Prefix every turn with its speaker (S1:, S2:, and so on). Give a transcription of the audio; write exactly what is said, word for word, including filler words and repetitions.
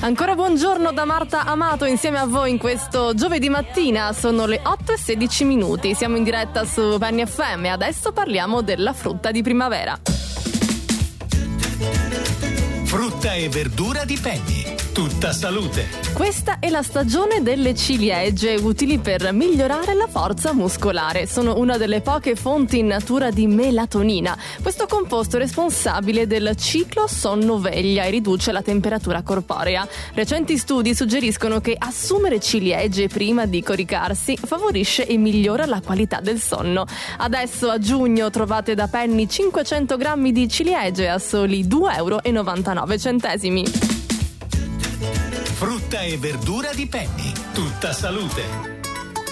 S1: Ancora buongiorno da Marta Amato insieme a voi in questo giovedì mattina, sono le otto e sedici minuti, siamo in diretta su Penny F M e adesso parliamo della frutta di primavera.
S2: Frutta e verdura di Penny, tutta salute.
S1: Questa è la stagione delle ciliegie, utili per migliorare la forza muscolare. Sono una delle poche fonti in natura di melatonina. Questo composto è responsabile del ciclo sonno-veglia e riduce la temperatura corporea. Recenti studi suggeriscono che assumere ciliegie prima di coricarsi favorisce e migliora la qualità del sonno. Adesso a giugno trovate da Penny cinquecento grammi di ciliegie a soli due virgola novantanove centesimi.
S2: Frutta e verdura di Penny, tutta salute.